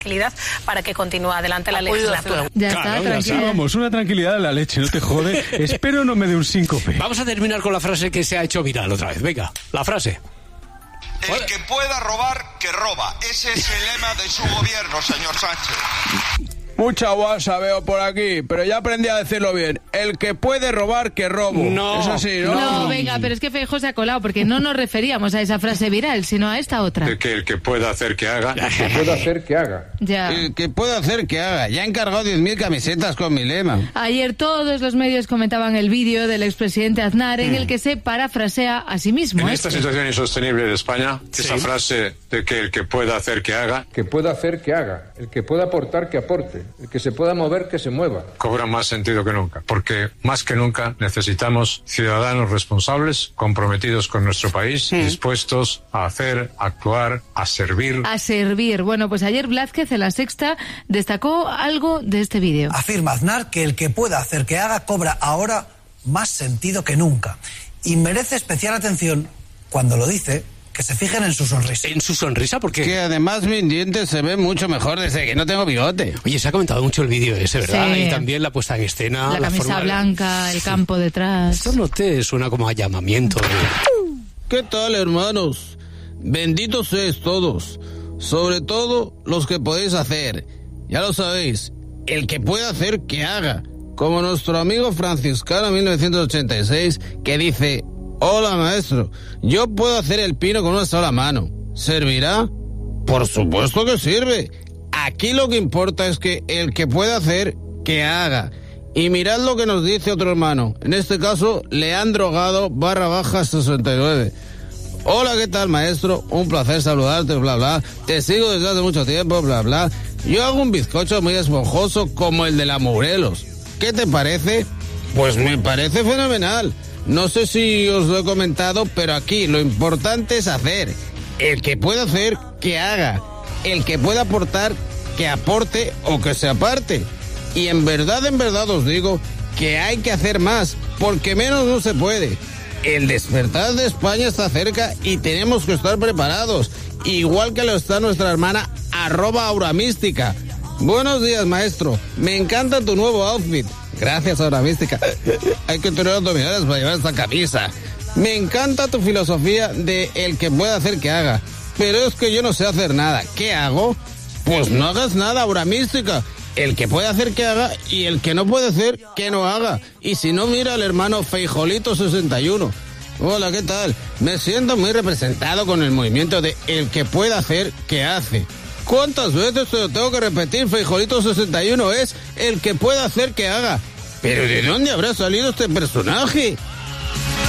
tranquilidad para que continúe adelante la legislatura. Ya está, tranquila. Vamos, una tranquilidad de la leche, no te jode. Espero no me dé un síncope. Vamos a terminar con la frase que se ha hecho viral otra vez. Venga, la frase. El que pueda robar, que roba. Ese es el lema de su gobierno, señor Sánchez. Mucha guasa veo por aquí, pero ya aprendí a decirlo bien. El que puede robar, que robo. No, es así, ¿no? No, venga, pero es que Feijóo se ha colado, porque no nos referíamos a esa frase viral, sino a esta otra. De que el que pueda hacer que haga. El que pueda hacer que haga. Ya. El que pueda hacer que haga. Ya he encargado 10.000 camisetas con mi lema. Ayer todos los medios comentaban el vídeo del expresidente Aznar en el que se parafrasea a sí mismo. En esta situación insostenible de España, esa frase de que el que pueda hacer que haga. Que pueda hacer que haga. El que pueda aportar que aporte. El que se pueda mover que se mueva. Cobra más sentido que nunca, porque más que nunca necesitamos ciudadanos responsables, comprometidos con nuestro país, dispuestos a hacer, a actuar, a servir. A servir. Bueno, pues ayer Blázquez en La Sexta destacó algo de este vídeo. Afirma Aznar que el que pueda hacer que haga cobra ahora más sentido que nunca. Y merece especial atención cuando lo dice, que se fijen en su sonrisa. ¿En su sonrisa? Porque que además mis dientes se ven mucho mejor desde que no tengo bigote. Oye, se ha comentado mucho el vídeo ese, ¿verdad? Sí. Y también la puesta en escena. La camisa blanca, el campo detrás. Esto no te suena como a llamamiento. ¿Qué tal, hermanos? Benditos sois todos. Sobre todo los que podéis hacer. Ya lo sabéis. El que puede hacer, que haga. Como nuestro amigo franciscano 1986, que dice... Hola, maestro. Yo puedo hacer el pino con una sola mano. ¿Servirá? Por supuesto que sirve. Aquí lo que importa es que el que pueda hacer, que haga. Y mirad lo que nos dice otro hermano. En este caso, Leandro Gado _69. Hola, ¿qué tal, maestro? Un placer saludarte, bla, bla. Te sigo desde hace mucho tiempo, bla, bla. Yo hago un bizcocho muy esponjoso como el de la Morelos. ¿Qué te parece? Pues me parece fenomenal. No sé si os lo he comentado, pero aquí lo importante es hacer. El que pueda hacer, que haga. El que pueda aportar, que aporte o que se aparte. Y en verdad os digo que hay que hacer más, porque menos no se puede. El despertar de España está cerca y tenemos que estar preparados. Igual que lo está nuestra hermana @auramística. Buenos días, maestro. Me encanta tu nuevo outfit. Gracias, Aura Mística. Hay que tener abdominales para llevar esta camisa. Me encanta tu filosofía de el que pueda hacer que haga. Pero es que yo no sé hacer nada. ¿Qué hago? Pues no hagas nada, Aura Mística. El que puede hacer que haga y el que no puede hacer que no haga. Y si no, mira al hermano Feijolito 61. Hola, ¿qué tal? Me siento muy representado con el movimiento de el que pueda hacer que hace. ¿Cuántas veces te lo tengo que repetir? Feijolito 61 es el que pueda hacer que haga. ¿Pero de dónde habrá salido este personaje?